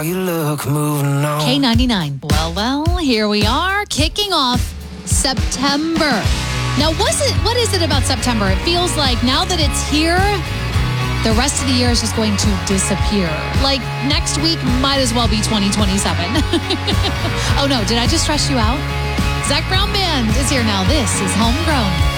You look moving on. K99. Well, here we are, kicking off September. Now, what is it about September? It feels like now that it's here, the rest of the year is just going to disappear. Like next week might as well be 2027. Oh no, did I just stress you out? Zac Brown Band is here now. This is Homegrown.